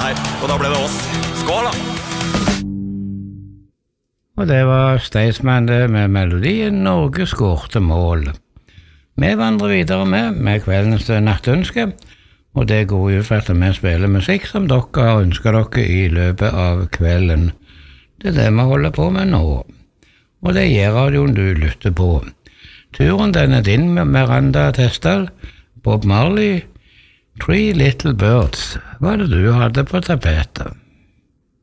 der, og da ble det oss. Skål da! Og det var Staysman det med melodien Norge skårte mål. Vi vandrer videre med kveldens nattønske, og det går jo for at vi spiller musikk som dere har ønsket dere i løpet av kvelden. Det er det vi holder på med nå, og det er radioen du lytter på. Turen den er din med Miranda Testal, Bob Marley, Three Little Birds. Hva er det du hadde på tapetet?